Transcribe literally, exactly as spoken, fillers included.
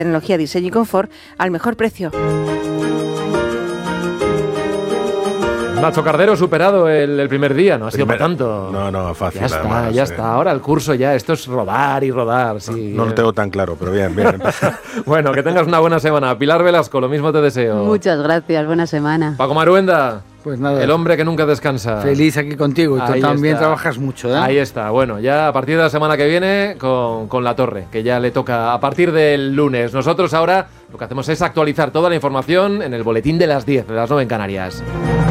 Tecnología, diseño y confort al mejor precio. Nacho Cardero superado el, el primer día, no ha sido Primer, para tanto. No, no, fácil. Ya está, además, ya eh. está. Ahora el curso ya, esto es rodar y rodar. Sí. No, no lo tengo tan claro, pero bien, bien. Bueno, que tengas una buena semana. Pilar Velasco, lo mismo te deseo. Muchas gracias, buena semana. Paco Maruenda. Pues nada. El hombre que nunca descansa. Feliz aquí contigo. Y tú Ahí también está. trabajas mucho, ¿eh? Ahí está. Bueno, ya a partir de la semana que viene con, con La Torre, que ya le toca a partir del lunes. Nosotros ahora lo que hacemos es actualizar toda la información en el boletín de las diez, de las nueve en Canarias.